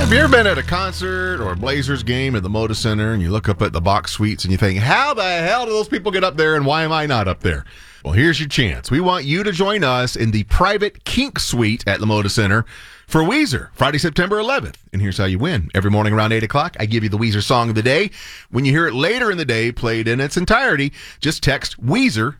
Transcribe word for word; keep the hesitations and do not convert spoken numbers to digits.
Have you ever been at a concert or a Blazers game at the Moda Center and you look up at the box suites and you think, how the hell do those people get up there and why am I not up there? Well, here's your chance. We want you to join us in the private Kink Suite at the Moda Center for Weezer, Friday, September eleventh. And here's how you win. Every morning around eight o'clock, I give you the Weezer song of the day. When you hear it later in the day, played in its entirety, just text Weezer